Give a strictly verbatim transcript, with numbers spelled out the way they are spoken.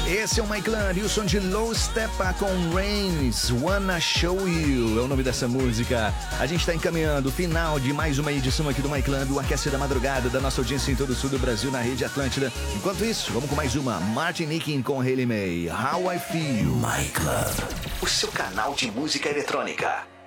Esse é o My Club e o som de Low Steppa com Rains, Wanna Show You é o nome dessa música. A gente está encaminhando o final de mais uma edição aqui do My Club, o aquece da madrugada da nossa audiência em todo o sul do Brasil na Rede Atlântida. Enquanto isso, vamos com mais uma, Martin Nikin com Hayley May, How I Feel. My Club, o seu canal de música eletrônica.